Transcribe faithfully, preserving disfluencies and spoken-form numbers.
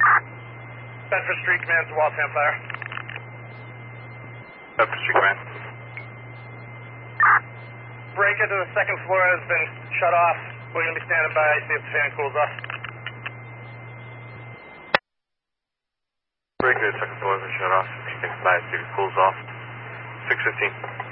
Bedford Street Command to Waltham Fire. Bedford Street Command. Breaker to the second floor has been shut off. We're going to be standing by, see if the fan cools off. Breaker to the second floor has been shut off. Standing by, see if it cools off. six fifteen.